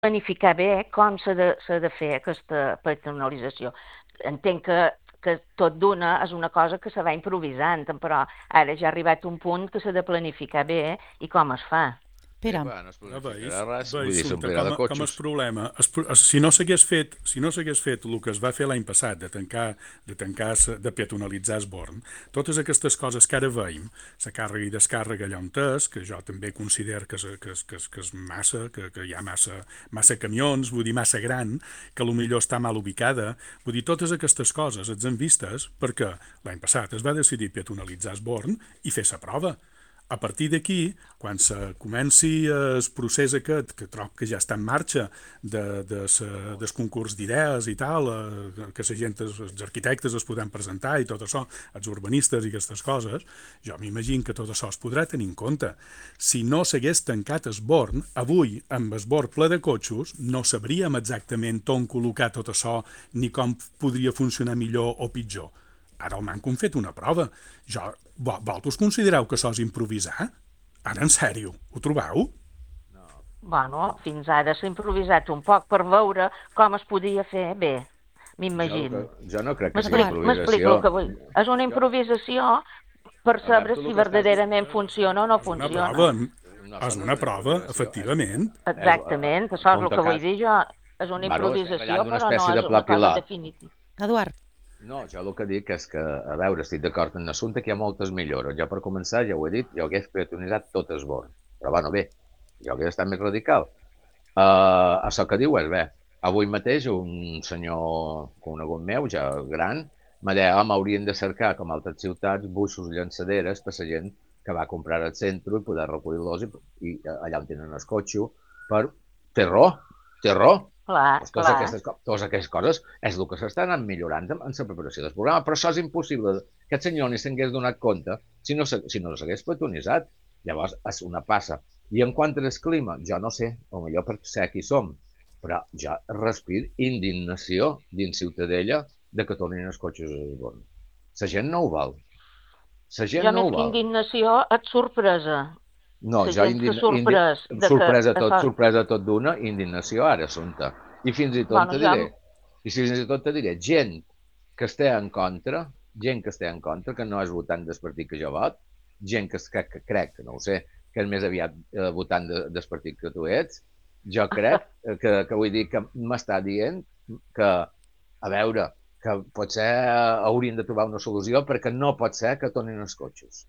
planificar bé com s'ha de fer aquesta patronalització. Entenc que tot d'una és una cosa que se va improvisant, però ara ja ha arribat un punt que s'ha de planificar bé i com es fa. Pere, No es planificarà Veus, res, vull veus, dir, Assumpta, s'omplirà de com és cotxos. problema. Si no s'hagués fet, el que es va fer l'any passat, de peatonalitzar Esborn, totes aquestes coses que ara veiem, la càrrega i descàrrega allà on és, que jo també considero que és massa, que hi ha massa camions, vull dir, massa gran, que potser està mal ubicada, vull dir, totes aquestes coses es han vistes perquè l'any passat es va decidir peatonalitzar Esborn i fer la prova. A partir d'aquí, quan se comenci el procés aquest, que trob que ja està en marxa, del concurs d'idees i tal, que la gent, els arquitectes es podran presentar i tot això, els urbanistes i aquestes coses, jo m'imagino que tot això es podrà tenir en compte. Si no s'hagués tancat Esborn, avui, amb Esborn ple de cotxos, no sabríem exactament on col·locar tot això ni com podria funcionar millor o pitjor. Ara el manco han fet una prova. Vosaltres considereu que això és improvisar? Ara, en sèrio, ho trobeu? Bueno, fins ara s'ha improvisat un poc per veure com es podia fer bé, m'imagino. Jo no crec que sigui M'explico improvisació. el que vull. És una improvisació per saber si verdaderament funciona o no funciona. És una prova, efectivament. Exactament, això és el que vull dir jo. És una improvisació, però no és una cosa definitiva. Eduard. No, jo el que dic és que, a veure, estic d'acord en l'assumpte que hi ha moltes millores. Jo, per començar, ja ho he dit, jo hagués peatonitzat tot Esborn. Però, bueno, bé, jo hagués estat més radical. Això que diu és bé. Avui mateix un senyor conegut meu, ja gran, m'ha dit, home, haurien de cercar, com a altres ciutats, busos llançaderes per la gent que va comprar al centre i poder recollir-los i allà on tenen el cotxe per... Té raó. Clar. Totes aquestes coses és el que s'està anant millorant en la preparació del programa, però això és impossible. Aquest senyor ni s'hagués donat compte si no s'hagués platonitzat. Llavors, és una passa. I en quant al clima, jo no sé, potser per ser qui som, però jo respiro indignació dins Ciutadella de que tornin els cotxes a Esborn. La gent no ho vol. Jo més que indignació, et sorpresa. No, jo sorpresa tot d'una, indignació ara, Assumpta. I fins i tot te diré, gent que està en contra, que no és votant del partit que jo vot, gent que crec, no ho sé, que és més aviat votant del partit que tu ets, jo crec que vull dir que m'està dient que, a veure, que potser haurien de trobar una solució perquè no pot ser que tornin els cotxes.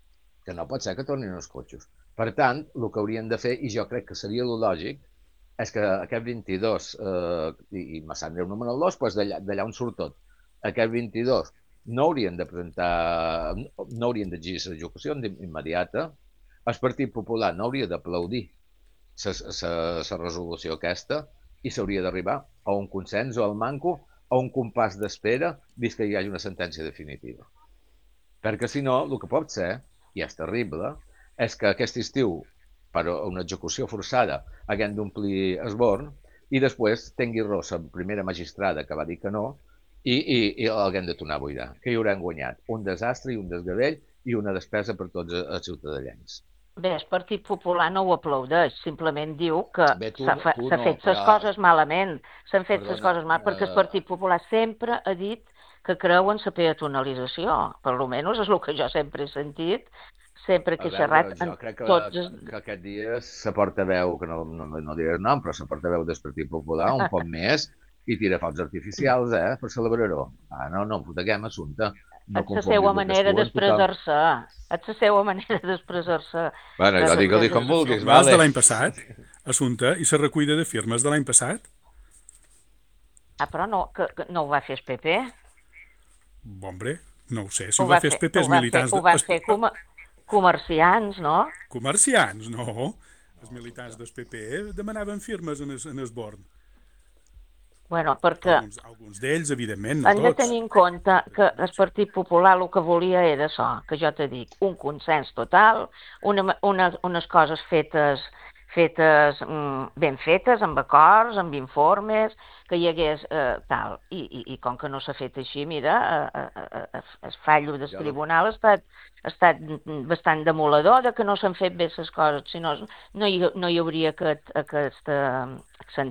Per tant, el que haurien de fer, i jo crec que seria el lògic, és que aquest 22, i me sap greu no el 2, doncs d'allà on surt tot, aquest 22 no haurien de presentar, no haurien d'exigir l'execució immediata, el Partit Popular no hauria d'aplaudir la resolució aquesta i s'hauria d'arribar a un consens o al manco, a un compàs d'espera, fins que hi hagi una sentència definitiva. Perquè si no, el que pot ser, i és terrible, és que aquest estiu, per una execució forçada, haguem d'omplir Esborn i després tingui raó la primera magistrada que va dir que no i l'haguem de tornar a buidar. Què hi haurem guanyat? Un desastre i un desgavell i una despesa per tots els ciutadans. Bé, el Partit Popular no ho aplaudeix, simplement diu que s'ha fet les coses malament. S'han fet les coses malament perquè el Partit Popular sempre ha dit que creu en la peatonalització. Per almenys és el que jo sempre he sentit, sempre que he xerrat en tots... Jo crec que aquest dia la portaveu, que no diré el nom, però la portaveu del Partit Popular, un poc més, i tira focs artificials, per celebrar-ho. No foteguem assumpte. És la seva manera d'expressar-se. És la seva manera d'expressar-se. Bueno, jo digue-li com vulguis, vale? De l'any passat, Assumpte, i la recollida de firmes de l'any passat? Però no ho va fer el PP? Hombre, no ho sé. Si ho va fer el PP, els militants... Ho van fer comerciants, no? Comerciants, no. Els militants del PP demanaven firmes en Esborn. Bueno, perquè... Alguns d'ells, evidentment, no tots. Hem de tenir en compte que el Partit Popular el que volia era això, que jo te dic, un consens total, unes coses fetes fetes, ben fetes, amb acords, amb informes, que hi hagués tal. I com que no s'ha fet així, mira, el fallo del tribunal ha estat bastant demoledor de que no s'han fet bé les coses, si no, no hi hauria aquesta